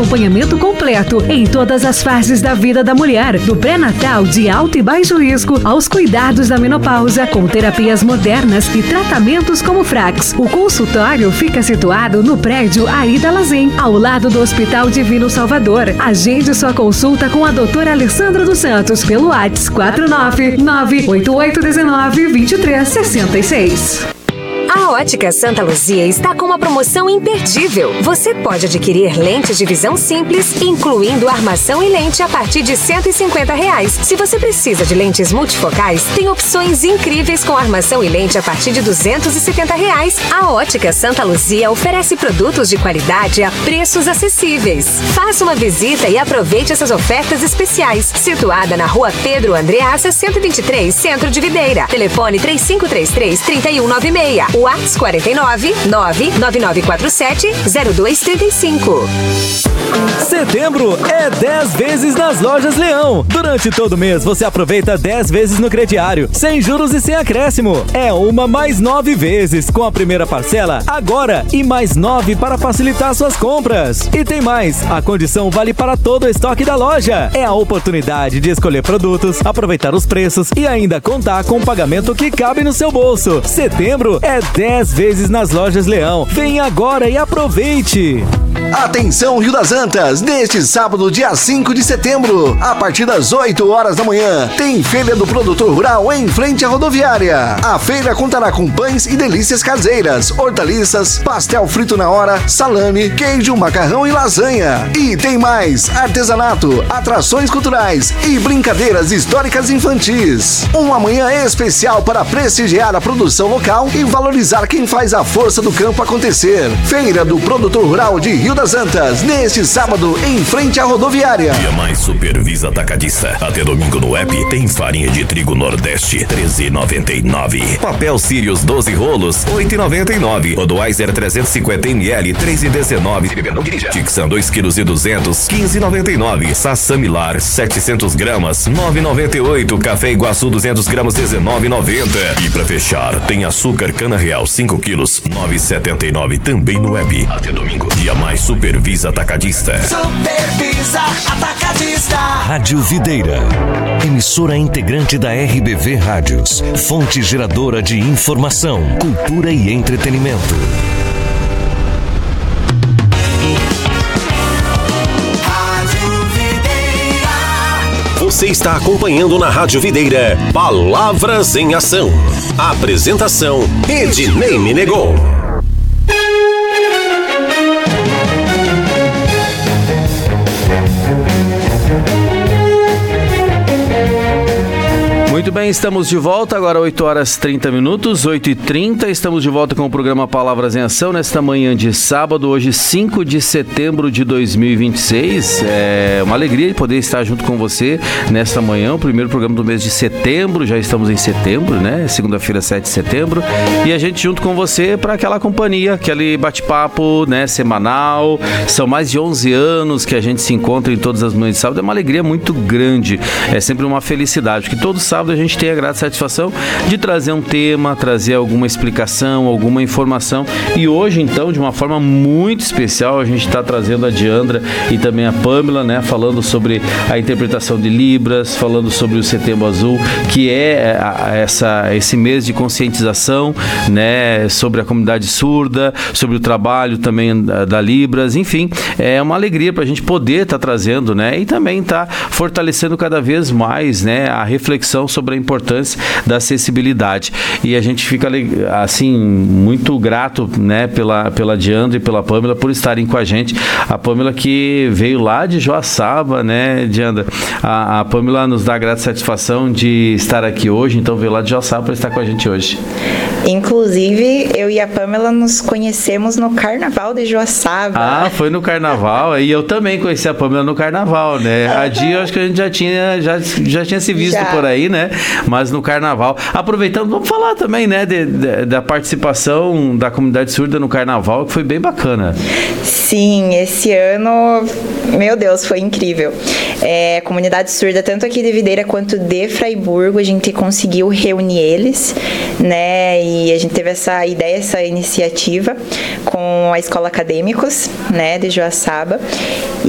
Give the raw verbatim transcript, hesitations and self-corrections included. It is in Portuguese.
acompanhamento completo em todas as fases da vida da mulher, do pré-natal de alto e baixo risco aos cuidados da menopausa, com terapias modernas e tratamentos como Frax. O consultório fica situado no prédio Aida Lazem, ao lado do Hospital Divino Salvador. Agende sua consulta com a doutora Alessandra dos Santos pelo WhatsApp quatro nove nove oito oito um nove dois três seis seis. A Ótica Santa Luzia está com uma promoção imperdível. Você pode adquirir lentes de visão simples, incluindo armação e lente a partir de cento e cinquenta reais. Se você precisa de lentes multifocais, tem opções incríveis com armação e lente a partir de duzentos e setenta reais. A Ótica Santa Luzia oferece produtos de qualidade a preços acessíveis. Faça uma visita e aproveite essas ofertas especiais. Situada na Rua Pedro Andreassa, cento e vinte e três, Centro de Videira. Telefone três cinco três três, três um nove seis. WhatsApp quarenta e nove, nove nove nove quatro sete, zero dois três cinco. Setembro é dez vezes nas Lojas Leão. Durante todo mês você aproveita dez vezes no crediário, sem juros e sem acréscimo. É uma mais nove vezes com a primeira parcela agora e mais nove para facilitar suas compras. E tem mais, a condição vale para todo o estoque da loja. É a oportunidade de escolher produtos, aproveitar os preços e ainda contar com um pagamento que cabe no seu bolso. Setembro é dez vezes nas Lojas Leão. Vem agora e aproveite! Atenção, Rio das Antas! Neste sábado, dia cinco de setembro, a partir das oito horas da manhã, tem Feira do Produtor Rural em frente à rodoviária. A feira contará com pães e delícias caseiras, hortaliças, pastel frito na hora, salame, queijo, macarrão e lasanha. E tem mais artesanato, atrações culturais e brincadeiras históricas infantis. Uma manhã especial para prestigiar a produção local e valorizar quem faz a força do campo acontecer. Feira do Produtor Rural de Rio das Antas, neste sábado, em frente à rodoviária. Dia Mais Supervisa Atacadista. Até domingo no app tem farinha de trigo Nordeste, treze reais e noventa e nove centavos. Papel Sirius doze rolos, oito reais e noventa e nove centavos. Budweiser trezentos e cinquenta mililitros, três reais e dezenove centavos. Tixan dois quilos e duzentos, quinze reais e noventa e nove centavos. Sassamilar setecentos gramas, nove reais e noventa e oito centavos. Café Iguaçu duzentos gramas, dezenove reais e noventa centavos. E pra fechar, tem açúcar Cana Real cinco quilos, nove reais e setenta e nove centavos. Também no app. Até domingo. Dia Mais Supervisa Atacadista. Supervisa Atacadista. Rádio Videira. Emissora integrante da R B V Rádios. Fonte geradora de informação, cultura e entretenimento. Você está acompanhando na Rádio Videira Palavras em Ação. Apresentação: Ednei Menegon. Muito bem, estamos de volta, agora oito horas e trinta minutos, oito e trinta, estamos de volta com o programa Palavras em Ação, nesta manhã de sábado, hoje cinco de setembro de dois mil e vinte e seis. É uma alegria de poder estar junto com você nesta manhã, o primeiro programa do mês de setembro, já estamos em setembro, né? Segunda-feira, sete de setembro, e a gente junto com você para aquela companhia, aquele bate-papo, né, semanal. São mais de onze anos que a gente se encontra em todas as manhãs de sábado, é uma alegria muito grande, é sempre uma felicidade, porque todo sábado a gente tem a grata satisfação de trazer um tema, trazer alguma explicação, alguma informação. E hoje, então, de uma forma muito especial, a gente está trazendo a Diandra e também a Pamela, né, falando sobre a interpretação de Libras, falando sobre o Setembro Azul, que é essa, esse mês de conscientização, né, sobre a comunidade surda, sobre o trabalho também da, da Libras, enfim, é uma alegria para a gente poder estar tá trazendo, né, e também estar tá fortalecendo cada vez mais, né, a reflexão sobre a importância da acessibilidade. E a gente fica, assim, muito grato, né, pela, pela Diandra e pela Pamela por estarem com a gente. A Pamela que veio lá de Joaçaba, né, Diandra? A, a Pamela nos dá a grata satisfação de estar aqui hoje, então veio lá de Joaçaba para estar com a gente hoje. Inclusive, eu e a Pamela nos conhecemos no Carnaval de Joaçaba. Ah, foi no Carnaval, e eu também conheci a Pamela no Carnaval, né? A Dia, eu acho que a gente já tinha, já, já tinha se visto já. por aí, né? Mas no Carnaval. Aproveitando, vamos falar também, né, de, de, da participação da comunidade surda no Carnaval, que foi bem bacana. Sim, esse ano, meu Deus, foi incrível. É, comunidade surda, tanto aqui de Videira quanto de Fraiburgo, a gente conseguiu reunir eles, né, e a gente teve essa ideia, essa iniciativa com a Escola Acadêmicos, né, de Joaçaba,